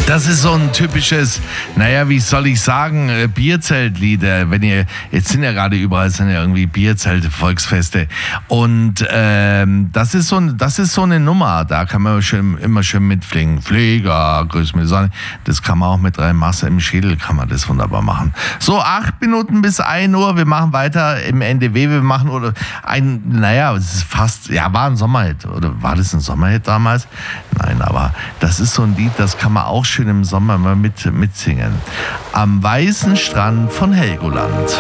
Das ist so ein typisches, naja, wie soll ich sagen, Bierzeltlied. Jetzt sind ja gerade überall sind ja irgendwie Bierzelte, Volksfeste. Und das ist so eine Nummer, da kann man immer schön mitfliegen. Flieger, grüß mich Sonne. Das kann man auch mit 3 Masse im Schädel, kann man das wunderbar machen. So, 8 Minuten bis 1 Uhr, wir machen weiter im NDW, wir machen es ist fast, ja, war ein Sommerhit, oder war das ein Sommerhit damals? Nein, aber das ist so ein Lied, das kann man auch schön im Sommer mal mitsingen. Am weißen Strand von Helgoland.